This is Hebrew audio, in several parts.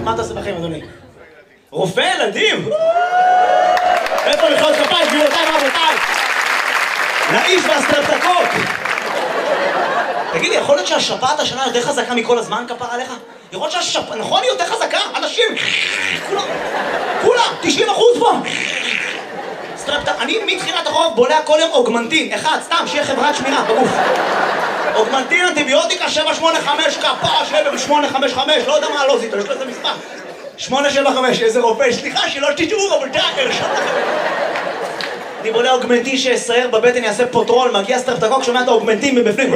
מה אתה עושה בחיים, אדוני? רופא ילדים? איפה מחיאות כפיים, גבירותיי ורבותיי? לאיש והסטרפטוקוק! תגיד לי, יכול להיות שהשפעת השנה יותר חזקה מכל הזמן, כפר עליך? יכול להיות שהשפעת, נכון, היא יותר חזקה? אנשים, כולם, 90% פה! אני מתחילת החורף בולע כל יום אוגמנטין, אחד, סתם, שיהיה חברת שמירה בגוף. אוגמנטין, אנטיביוטיקה, 785, כפרה, 755, לא יודע מה לא זיתו, יש לו איזה מספר. 875, איזה רופא, סליחה שלא תטעו, אבל תאר, אני בולע אוגמנטין שיסייר בבטן, יעשה פוטרול, מגיע סטרפטוקוק, שומע את האוגמנטין מבפנים.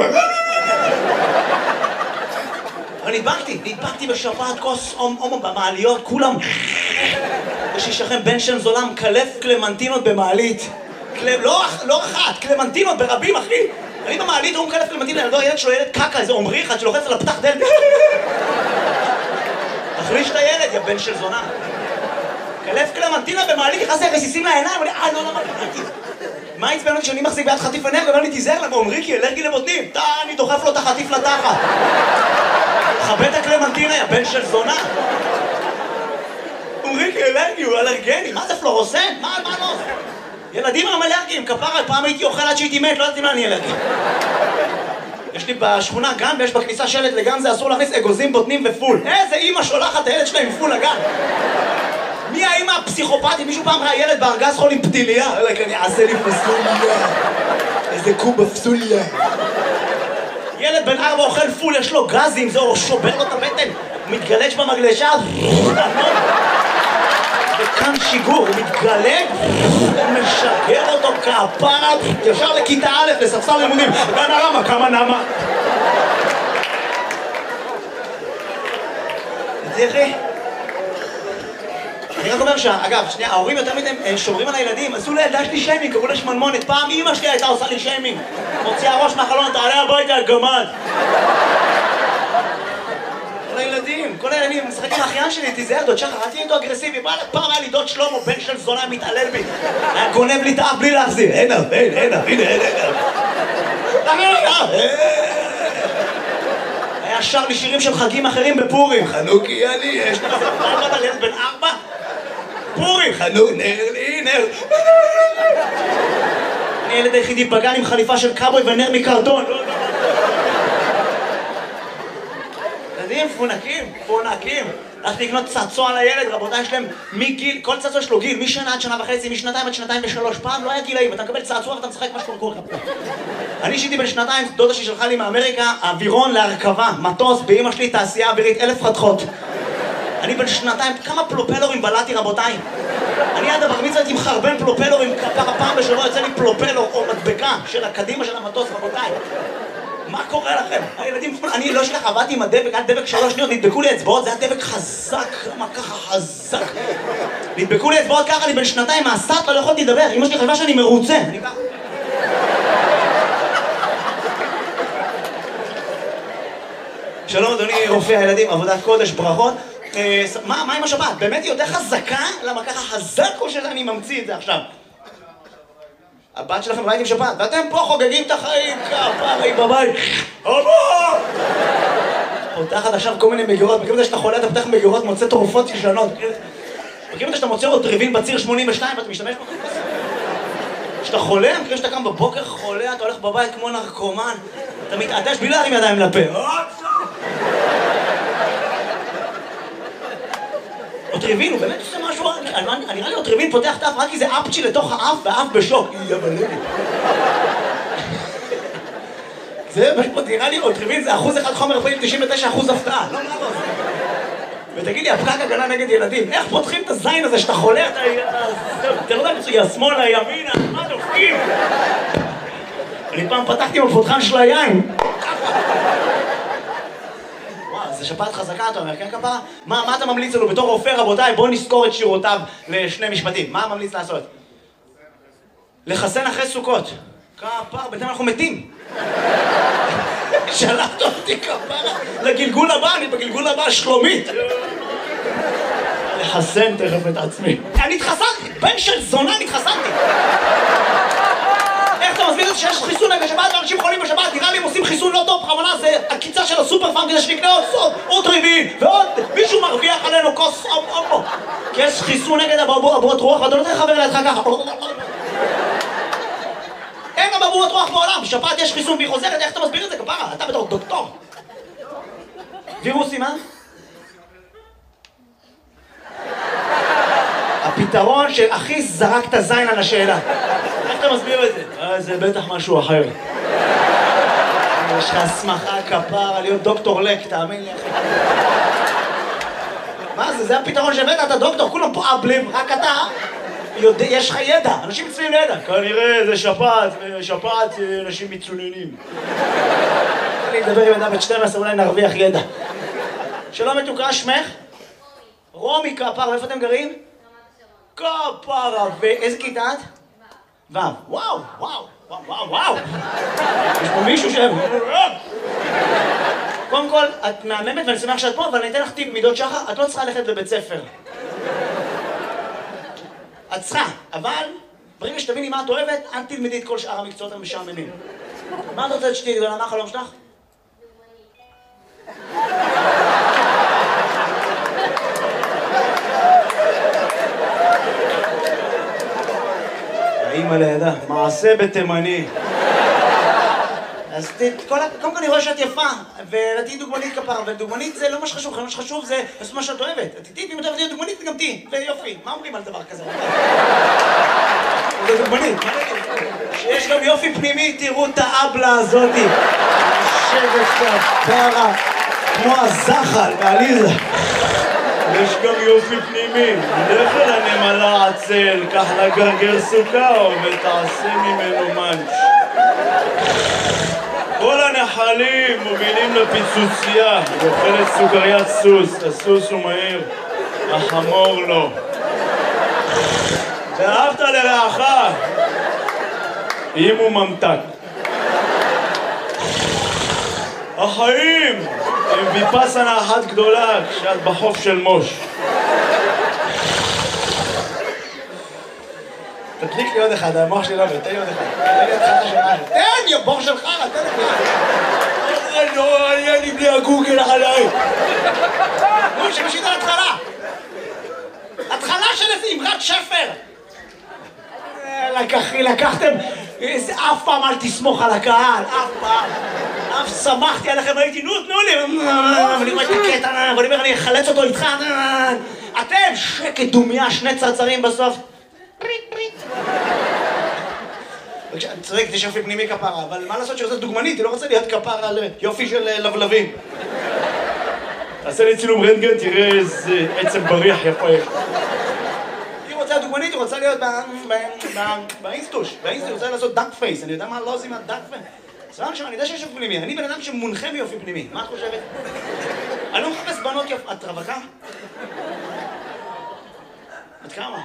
אבל נדבקתי בשפעת כוס הומו במעליות, כולם. יש לי שכם בן שם זולם, קלף קלמנטינות במעלית. לא אחת, קלמנטינות ברבים, אחי. אני במעלית, הוא מקלף קלמנטינות, ילד שלו ילד קקה, איזה עומרי אחד שלוחץ על הפתח דלת. תחליש את הילד, יא בן של זונה. קלף קלמנטינה במעלית, נכנס לי רסיסים לעיניים, לא, למה קלמנטין? מה הצבנו כשאני מחזיק ביד חטיף אנרגיה, ואומר לי תיזהר למה, עומרי כי אלרגי לבוטנים. אני דוחף לו את החטיף לתחת. חבט הקלמנטינה, יא בן של זונה. עומרי כי אלרגי, הוא אלרגני, מה זה פלורוסן? מה לא? ילדים הם אלרגיים, כפרה, פעם הייתי אוכל עד שהייתי מת, לא יודעת אם אני אלרגי. יש לי בשכונה גן ויש בכניסה שלט לגן זה אסור להכניס אגוזים, בוטנים ופול. איזה אימא שולחת את הילד שלה עם פול לגן? מי האימא הפסיכופתית? מישהו פעם ראה ילד בארגז חול עם פתיליה? אני אעשה לי פסוליה. איזה קוב בפסוליה. ילד בן 4 אוכל פול, יש לו גזים, זהו, שובר לו את הבטן. הוא מתגלש במגלשה. וכאן שיגור, הוא מתגלג, הוא משגר אותו כפרה, ישר לכיתה א', לספסל לימודים. גן הרמה, כמה נמה. תראי. אני רק אומר אגב, שנייה, ההורים יותר מדי שומרים על הילדים, עשו לילדה שלי שיימינג, קראו לה שמנמונת. פעם אמא שלי הייתה עושה לי שיימינג. מוציאה ראש מהחלון, תעלה הביתה, גמד. כל הילדים, משחק עם האחיין שלי, תיזהר, דוד שחר, אל תהיה איתו אגרסיבי. פעם היה לי דוד שלמה, בן של זונה, מתעלל בי. היה גונב לי את האף בלי להחזיר. הנה, היה שר לי שירים של חגים אחרים בפורים. חנוכי יאלי, יש לך פעם על ילד בן 4? פורים, חנוך, נר. אני ילד היחידי בגן עם חליפה של קאבוי ונר מקרטון. ילדים פונקים. הלכתי לקנות צעצוע לילד, רבותיי, יש להם מגיל, כל צעצוע יש לו גיל, משנה עד שנה וחצי, משנתיים עד שנתיים ושלוש. פעם לא היה גילאים, אתה מקבל צעצוע ואתה משחק משהו קורה. אני שיתי בן שנתיים, דודה שלי שלחה לי מאמריקה, אווירון להרכבה, מטוס, באמא שלי תעשייה אווירית, 1000 חתכות. אני בן שנתיים, כמה פלופלורים בלעתי, רבותיי. אני עד הבר מצווה הייתי מחרבן פלופלורים, פעם בשבוע יוצא לי פלופלור או מדבקה של הקדימה של המטוס, רבותיי. מה קורה לכם? הילדים, אני לא שלך, עבדתי עם הדבק, היה דבק 3 שניות, נדבקו לי אצבעות, זה היה דבק חזק, למה ככה חזק? נדבקו לי אצבעות ככה, אני בן שנתיים מהסטלה, לא יכולתי לדבר, אמא שלי חשבה שאני מרוצה, אני ככה. שלום אדוני רופא הילדים, עבודת קודש, ברכות. מה עם השבת? באמת היא יותר חזקה? למה ככה חזק או שאני ממציא את זה עכשיו? הבת שלכם ראיתם שבת, ואתם פה חוגגים את החיים, כפרי בבית. אבא! פותחת עכשיו כל מיני מגירות, מכירים את זה שאתה חולה, אתה פותח מגירות, מוצא תרופות ישנות. מכירים את זה שאתה מוצא עוד טריבין בציר 82 ואתה משתמש בו? כשאתה חולה, מכירים שאתה קם בבוקר חולה, אתה הולך בבית כמו נרקומן, אתה מתעטש בלי להרים ידיים לפה. אוטריבין, הוא באמת עושה משהו, נראה לי אוטריבין פותח את האף רק כי זה אפצ'י לתוך האף והאף בשוק. זה נראה לי אוטריבין זה 1% חומר רפואי, 99% הפתעה, לא מה לא זה. ותגיד לי, הפקק הגנה נגד ילדים, איך פותחים את הזין הזה שאתה חולה, אתה לא יודע מצוי, השמאלה, ימינה, מה דופקים? אני פעם פתחתי עם הפותחן של היין. זה שפעת חזקה, אתה אומר, כן כפרה? מה אתה ממליץ לנו בתור רופא, רבותיי? בואו נזכור את שירותיו לשני משפטים. מה ממליץ לעשות? לחסן אחרי סוכות. כפרה, בינתיים אנחנו מתים. שלחת אותי כפרה לגלגול הבא, אני בגלגול הבא שלומית. לחסן תכף את עצמי. אני התחסנתי, בן של זונה התחסנתי. איך אתה מסביר את זה שיש חיסון נגד שבת ואנשים חולים בשבת? נראה לי הם עושים חיסון לא טוב, בכוונה זה הקיצה של הסופר פארם כדי שנקנה עוד סוד, עוד רביעי ועוד מישהו מרוויח עלינו כוס יש חיסון נגד אבעבועות רוח, ואתה לא צריך לחבר לידך ככה. אין אבעבועות רוח בעולם, בשפעת יש חיסון והיא חוזרת, איך אתה מסביר את זה כפרה? אתה בתור דוקטור. וירוסים, מה? הפתרון שהכי זרק את הזין על השאלה. איך אתה מסביר את זה? זה בטח משהו אחר. יש לך הסמכה כפרה להיות דוקטור לק, תאמין לי אחי. מה זה? זה הפתרון שהבאת, אתה דוקטור, כולם פה אבלים, רק אתה יש לך ידע, אנשים מצויים לידע. כנראה זה שפעת אנשים מצוננים. אני אדבר עם אדם בת 12, אולי נרוויח ידע. שלום מתוקה, שמך? רומי כפרה, איפה אתם גרים? כפרה, ואיזה כיתה את? ו'. וואו, וואו, וואו, וואו. יש פה מישהו קודם כל, את מהממת ואני שמח שאת פה, אבל אני אתן לך טיפ מידות שחר, את לא צריכה ללכת לבית ספר. את צריכה, אבל ברגע שתביני מה את אוהבת, אל תלמדי את כל שאר המקצועות המשעממים. מה את רוצה שתהיי גדולה? מה החלום שלך? האמא לידה, מעשה בתימני. אז קודם כל אני רואה שאת יפה, ותהיי דוגמנית כפרה, ודוגמנית זה לא מה שחשוב, מה שחשוב זה לעשות מה שאת אוהבת. תהיי, אם את אוהבת להיות דוגמנית, גם תהיי, ויופי. מה אומרים על דבר כזה? זה דוגמנית. שיש גם יופי פנימי, תראו את האבלה הזאתי. יושבת כפרה, כמו הזחל בעליזה. יש גם יופי פנימי. לך אל הנמלה עצל, קח לה גרגר סוכר ותעשה ממנו מנץ'. כל הנחלים מובילים לפיצוצייה, ואוכלת סוכריית סוס, הסוס הוא מהיר, החמור לא. ואהבת לרעך, אם הוא ממתק. החיים הם ויפאסנה אחת גדולה כשאת בחוף של מוש. תדליק לי עוד אחד, המוח שלי לא עובד, תן לי עוד אחד. תן לי, בור של חרא, תן לי. לא, אין לי בלי הגוגל עליי. נו, שמשית על התחלה. התחלה של איזה אמרת שפר. לקחתם, אף פעם אל תסמוך על הקהל, אף פעם. אף שמחתי עליכם, הייתי, נו, תנו לי. ואני רואה את הקטע, ואני אומר, אני אחלץ אותו איתך. אתם, שקט דומיה, שני צרצרים בסוף. אני צודק, יש יופי פנימי כפרה, אבל מה לעשות שעושה דוגמנית? היא לא רוצה להיות כפרה על יופי של לבלבים. תעשה לי צילום רנטגן, תראה איזה עצם בריח יפה יש. היא רוצה דוגמנית, היא רוצה להיות באינסטוש. באינסטוש היא רוצה לעשות דאק פייס. אני יודע מה לא עושים מהדאק פייס. סבבה שם, אני יודע שיש יופי פנימי. אני בן אדם שמונחה מיופי פנימי. מה את חושבת? אני לא מחפש בנות יופי. את רווקה? את כמה?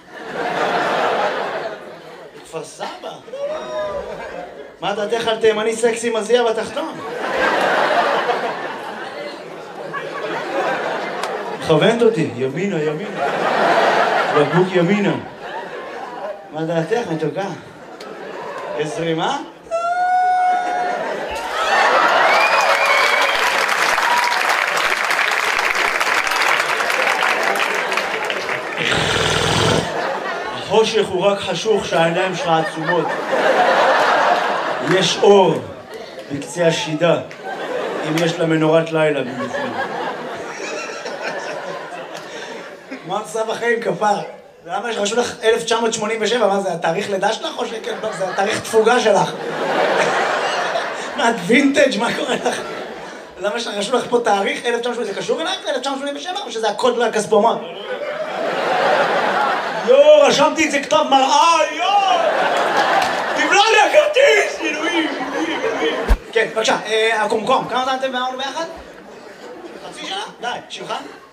כפר סבא. מה דעתך על תימני סקסי מזיע בתחתון? מכוונת אותי, ימינה, ימינה. בקבוק ימינה. מה דעתך, מתוקה? יש זרימה? החושך הוא רק חשוך שהעיניים שלך עצומות. יש אור בקצה השידה, אם יש לה מנורת לילה במיוחד. מה עושה בחיים כפר? למה שרשו לך 1987? מה זה, התאריך לידה שלך או שכן? זה התאריך תפוגה שלך. מה, את וינטג'? מה קורה לך? למה שרשו לך פה תאריך 1987? זה קשור אלייך ל-1987 או שזה הקוד לכספומט? יו, רשמתי את זה כתב מראה, יו! תבלע לי הכרטיס! אלוהים, אלוהים, אלוהים. כן, בבקשה, הקומקום, כמה זמן אתם ואמרנו ביחד? חצי שנה? די, שלך?